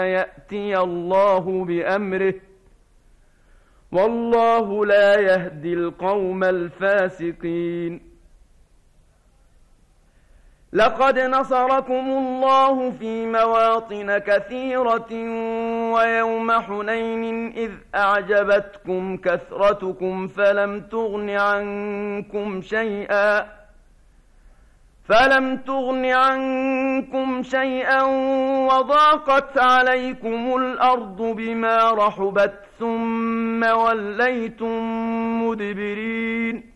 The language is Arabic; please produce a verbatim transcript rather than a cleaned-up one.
يأتي الله بأمره، والله لا يهدي القوم الفاسقين. لقد نصركم الله في مواطن كثيرة ويوم حنين إذ أعجبتكم كثرتكم فلم تغن عنكم شيئا فلم تغن عنكم شيئا وضاقت عليكم الأرض بما رحبت ثم وليتم مدبرين.